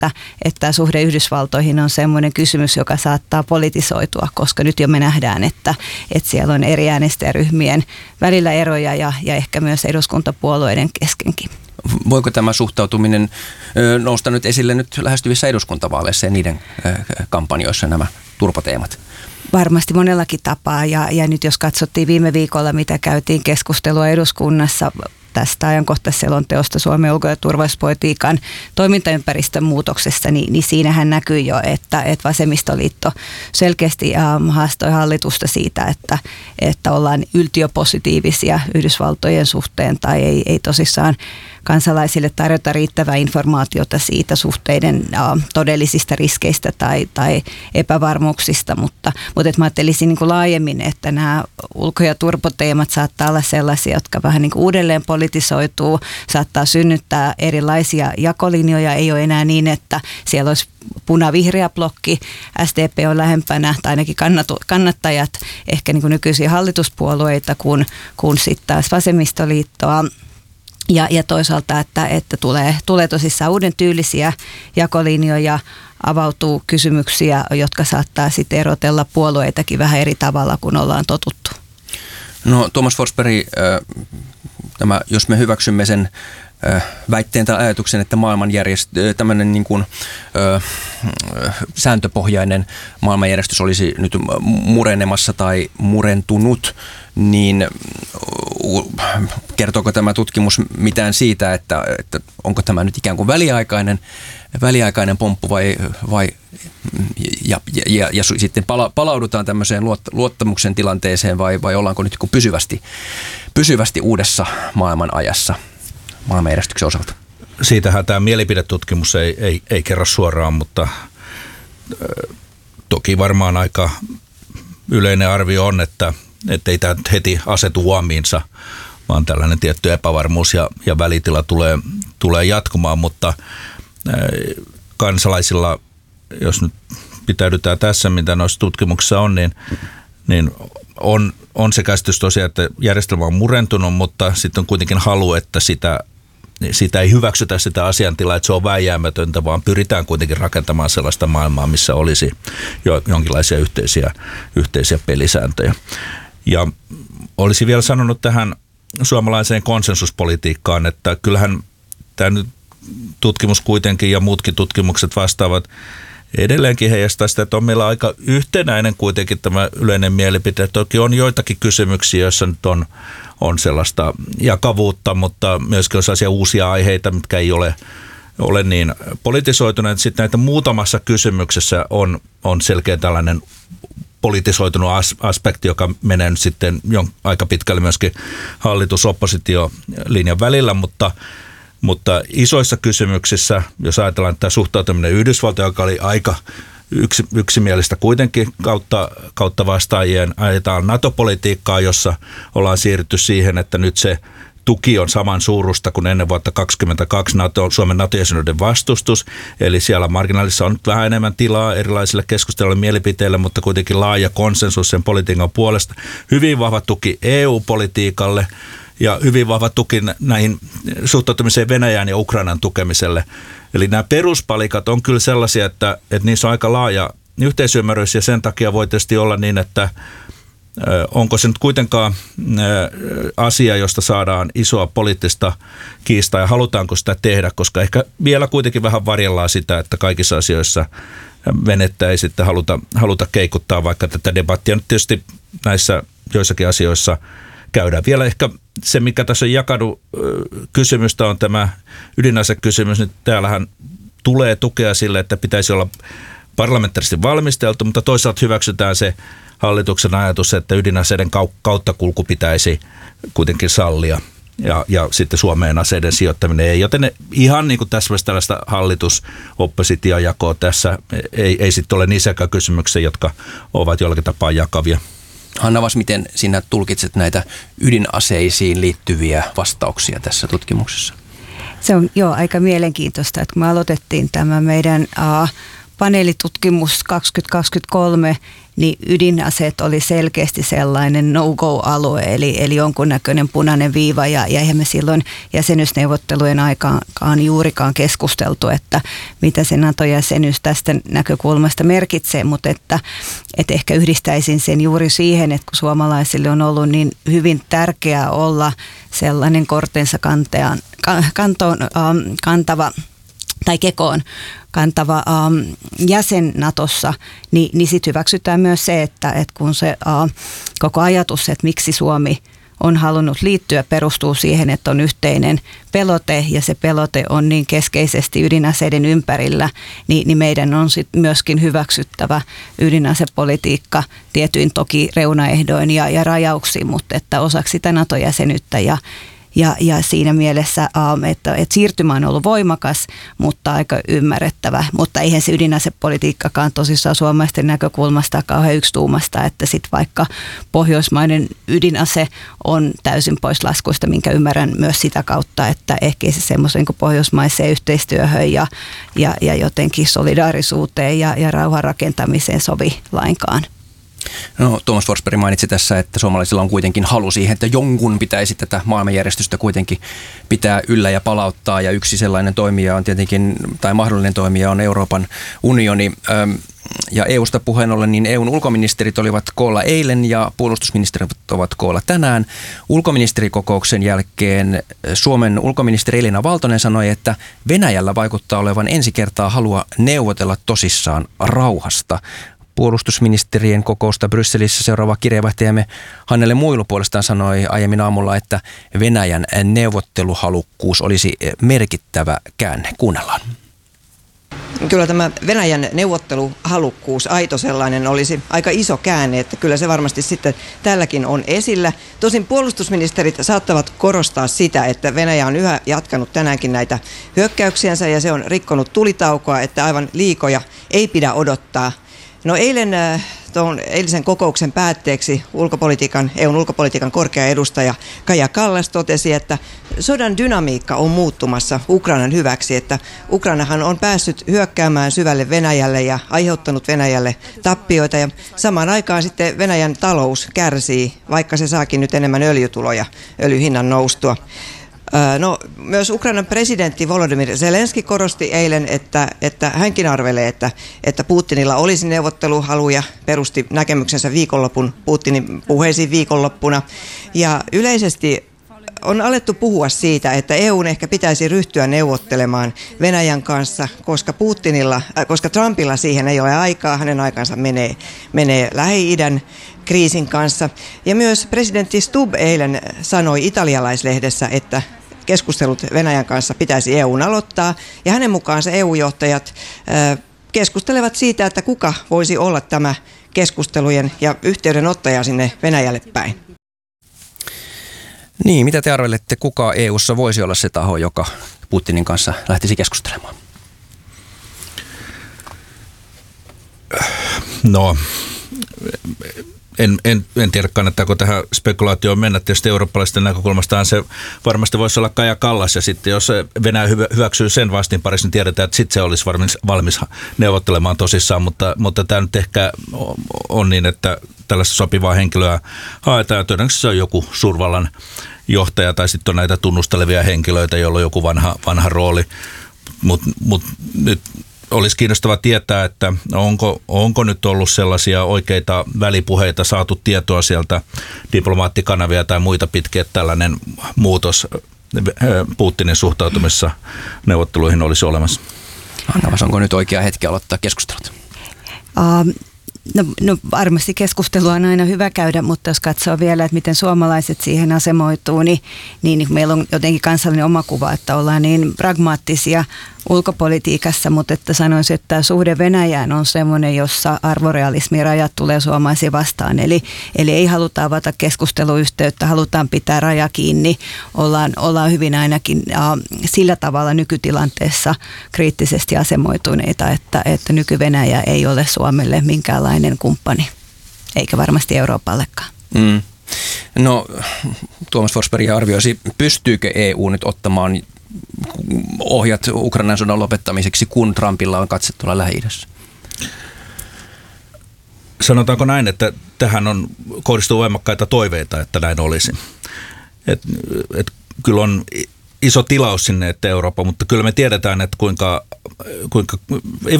että suhde Yhdysvaltoihin on semmoinen kysymys, joka saattaa politisoitua, koska nyt jo me nähdään, että siellä on eri äänestäjäryhmien välillä eroja ja ehkä myös eduskuntapuolueiden keskenkin. Voiko tämä suhtautuminen nousta nyt esille nyt lähestyvissä eduskuntavaaleissa ja niiden kampanjoissa nämä turpateemat? Varmasti monellakin tapaa ja nyt jos katsottiin viime viikolla, mitä käytiin keskustelua eduskunnassa tästä ajankohtaisselonteosta Suomen ulko- ja turvallisuuspolitiikan toimintaympäristön muutoksesta, niin siinähän näkyy jo, että vasemmistoliitto selkeästi haastoi hallitusta siitä, että ollaan yltiöpositiivisia Yhdysvaltojen suhteen tai ei tosissaan kansalaisille tarjota riittävää informaatiota siitä suhteiden todellisista riskeistä tai epävarmuuksista, mutta mä ajattelisin niin kuin laajemmin, että nämä ulko- ja turpoteemat saattaa olla sellaisia, jotka vähän niin kuin uudelleen politisoituu, saattaa synnyttää erilaisia jakolinjoja, ei ole enää niin, että siellä olisi puna-vihreä blokki, SDP on lähempänä tai ainakin kannattajat ehkä niin kuin nykyisiä hallituspuolueita kuin sitten taas vasemmistoliittoa. Ja toisaalta, että tulee tosissaan uuden tyylisiä jakolinjoja, avautuu kysymyksiä, jotka saattaa sitten erotella puolueitakin vähän eri tavalla kuin ollaan totuttu. No Tuomas Forsberg, jos me hyväksymme sen väitteen tai ajatuksen, että tämmöinen niin kuin, sääntöpohjainen maailmanjärjestys olisi nyt murenemassa tai murentunut, niin kertooko tämä tutkimus mitään siitä, että onko tämä nyt ikään kuin väliaikainen pomppu ja sitten palaudutaan tämmöiseen luottamuksen tilanteeseen vai ollaanko nyt pysyvästi uudessa maailman ajassa maailmanjärjestyksen osalta? Siitähän tämä mielipidetutkimus ei kerro suoraan, mutta toki varmaan aika yleinen arvio on, että ei tämä heti asetu uomiinsa, vaan tällainen tietty epävarmuus ja välitila tulee jatkumaan, mutta kansalaisilla, jos nyt pitäydytään tässä, mitä noissa tutkimuksissa on, niin on se käsitys tosiaan, että järjestelmä on murentunut, mutta sitten on kuitenkin halu, että sitä ei hyväksytä sitä asiantilaa, että se on vääjäämätöntä, vaan pyritään kuitenkin rakentamaan sellaista maailmaa, missä olisi jo jonkinlaisia yhteisiä pelisääntöjä. Ja olisin vielä sanonut tähän suomalaiseen konsensuspolitiikkaan, että kyllähän tämä nyt tutkimus kuitenkin ja muutkin tutkimukset vastaavat edelleenkin heijastaa sitä, että on meillä aika yhtenäinen kuitenkin tämä yleinen mielipide. Toki on joitakin kysymyksiä, joissa nyt on sellaista jakavuutta, mutta myöskin on sellaisia uusia aiheita, mitkä ei ole niin politisoituneet. Sitten näitä muutamassa kysymyksessä on selkeä tällainen politisoitunut aspekti, joka menee nyt sitten aika pitkälle myöskin hallitus-oppositiolinjan välillä, mutta isoissa kysymyksissä, jos ajatellaan tämä suhtautuminen Yhdysvaltoja, joka oli aika yksimielistä kuitenkin kautta vastaajien, ajetaan NATO-politiikkaa, jossa ollaan siirrytty siihen, että nyt se tuki on saman suurusta kuin ennen vuotta 2022 Suomen NATO-jäsenyyden vastustus. Eli siellä marginaalissa on nyt vähän enemmän tilaa erilaisille keskusteluille mielipiteille, mutta kuitenkin laaja konsensus sen politiikan puolesta. Hyvin vahva tuki EU-politiikalle ja hyvin vahva tuki näihin suhtautumiseen Venäjään ja Ukrainan tukemiselle. Eli nämä peruspalikat on kyllä sellaisia, että niissä on aika laaja yhteisymmärrys ja sen takia voi tietysti olla niin, että onko se nyt kuitenkaan asia, josta saadaan isoa poliittista kiistaa ja halutaanko sitä tehdä, koska ehkä vielä kuitenkin vähän varjellaan sitä, että kaikissa asioissa venettä ei sitten haluta keikuttaa, vaikka tätä debattia nyt tietysti näissä joissakin asioissa käydään. Vielä ehkä se, mikä tässä on jakanut kysymystä, on tämä ydinasekysymys. Nyt täällähän tulee tukea sille, että pitäisi olla parlamentaarisesti valmisteltu, mutta toisaalta hyväksytään se hallituksen ajatus, että ydinaseiden kauttakulku pitäisi kuitenkin sallia ja sitten Suomeen aseiden sijoittaminen ei. Joten ihan niin kuin tässä tällaista hallitus-oppositiojakoa tässä ei sitten ole niissäkään kysymyksiä, jotka ovat jollakin tapaa jakavia. Hanna Vass, miten sinä tulkitset näitä ydinaseisiin liittyviä vastauksia tässä tutkimuksessa? Se on aika mielenkiintoista, että kun me aloitettiin tämä meidän paneelitutkimus 2023, niin ydinaseet oli selkeästi sellainen no-go-alue, eli jonkunnäköinen punainen viiva, ja eihän me silloin jäsenyysneuvottelujen aikaan juurikaan keskusteltu, että mitä se NATO-jäsenyys tästä näkökulmasta merkitsee, mutta että ehkä yhdistäisin sen juuri siihen, että kun suomalaisille on ollut niin hyvin tärkeää olla sellainen kortensa kantava tai kekoon kantava jäsen Natossa, niin sitten hyväksytään myös se, että kun se koko ajatus, että miksi Suomi on halunnut liittyä, perustuu siihen, että on yhteinen pelote ja se pelote on niin keskeisesti ydinaseiden ympärillä, niin meidän on sitten myöskin hyväksyttävä ydinasepolitiikka tietyin toki reunaehdoin ja rajauksiin, mutta että osaksi sitä NATO-jäsenyyttä ja siinä mielessä, että siirtymä on ollut voimakas, mutta aika ymmärrettävä. Mutta eihän se ydinasepolitiikkakaan tosissaan suomalaisten näkökulmasta kauhean yksituumasta, että sitten vaikka pohjoismainen ydinase on täysin pois laskuista, minkä ymmärrän myös sitä kautta, että ehkä se semmoisen kuin pohjoismaiseen yhteistyöhön ja jotenkin solidaarisuuteen ja rauhan rakentamiseen sovi lainkaan. No, Tuomas Forsberg mainitsi tässä, että suomalaisilla on kuitenkin halu siihen, että jonkun pitäisi tätä maailmanjärjestystä kuitenkin pitää yllä ja palauttaa. Ja yksi sellainen toimija on tietenkin, tai mahdollinen toimija on Euroopan unioni. Ja EUsta puheen ollen, niin EUn ulkoministerit olivat koolla eilen ja puolustusministerit ovat koolla tänään. Ulkoministerikokouksen jälkeen Suomen ulkoministeri Elina Valtonen sanoi, että Venäjällä vaikuttaa olevan ensi kertaa halua neuvotella tosissaan rauhasta. Puolustusministerien kokousta Brysselissä seuraava kirjeenvaihtajamme Hannele Muilu puolestaan sanoi aiemmin aamulla, että Venäjän neuvotteluhalukkuus olisi merkittävä käänne. Kuunnellaan. Kyllä tämä Venäjän neuvotteluhalukkuus, aito sellainen, olisi aika iso käänne, että kyllä se varmasti sitten tälläkin on esillä. Tosin puolustusministerit saattavat korostaa sitä, että Venäjä on yhä jatkanut tänäänkin näitä hyökkäyksiänsä ja se on rikkonut tulitaukoa, että aivan liikoja ei pidä odottaa. No eilisen kokouksen päätteeksi EUn ulkopolitiikan korkea edustaja Kaja Kallas totesi, että sodan dynamiikka on muuttumassa Ukrainan hyväksi, että Ukrainahan on päässyt hyökkäämään syvälle Venäjälle ja aiheuttanut Venäjälle tappioita ja samaan aikaan sitten Venäjän talous kärsii, vaikka se saakin nyt enemmän öljytuloja öljyhinnan noustua. No, myös Ukrainan presidentti Volodymyr Zelenski korosti eilen, että hänkin arvelee, että Putinilla olisi neuvotteluhaluja, perusti näkemyksensä Putinin puheisiin viikonloppuna. Ja yleisesti on alettu puhua siitä, että EUn ehkä pitäisi ryhtyä neuvottelemaan Venäjän kanssa, koska Trumpilla siihen ei ole aikaa, hänen aikansa menee Lähi-idän kriisin kanssa. Ja myös presidentti Stubb eilen sanoi italialaislehdessä, että keskustelut Venäjän kanssa pitäisi EUn aloittaa, ja hänen mukaansa EU-johtajat keskustelevat siitä, että kuka voisi olla tämä keskustelujen ja yhteydenottaja sinne Venäjälle päin. Niin, mitä te arvelette, kuka EU:ssa voisi olla se taho, joka Putinin kanssa lähtisi keskustelemaan? No, en tiedä, kannattaako tähän spekulaatioon mennä. Tietysti eurooppalaisten näkökulmastaan se varmasti voisi olla Kaja Kallas, ja sitten jos Venäjä hyväksyy sen vastinparissa, niin tiedetään, että sitten se olisi valmis neuvottelemaan tosissaan, mutta tämä nyt ehkä on niin, että tällaista sopivaa henkilöä haetaan, ja todennäköisesti se on joku suurvallan johtaja, tai sitten on näitä tunnustelevia henkilöitä, joilla on joku vanha rooli, mutta nyt olisi kiinnostava tietää, että onko nyt ollut sellaisia oikeita välipuheita, saatu tietoa sieltä diplomaattikanavia tai muita pitkin, että tällainen muutos Putinin suhtautumisessa neuvotteluihin olisi olemassa. Anna, onko nyt oikea hetki aloittaa keskustelut? No varmasti keskustelua on aina hyvä käydä, mutta jos katsoo vielä, että miten suomalaiset siihen asemoituu, niin meillä on jotenkin kansallinen omakuva, että ollaan niin pragmaattisia ulkopolitiikassa, mutta että sanoisin, että tämä suhde Venäjään on semmoinen, jossa arvorealismin rajat tulee suomalaisia vastaan. Eli ei haluta avata keskusteluyhteyttä, halutaan pitää raja kiinni. Ollaan hyvin ainakin sillä tavalla nykytilanteessa kriittisesti asemoituneita, että nyky-Venäjä ei ole Suomelle minkäänlainen kumppani, eikä varmasti Euroopallekaan. Mm. No, Tuomas Forsberg arvioisi, pystyykö EU nyt ottamaan ohjat Ukrainan sodan lopettamiseksi, kun Trumpilla on katse tuolla Lähi-idässä? Sanotaanko näin, että tähän kohdistuu voimakkaita toiveita, että näin olisi. Et kyllä on iso tilaus sinne, että Eurooppa, mutta kyllä me tiedetään, että kuinka